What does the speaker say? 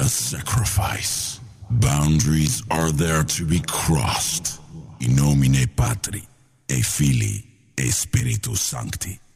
a sacrifice. Boundaries are there to be crossed. In nomine Patri, e Filii, e Spiritus Sancti.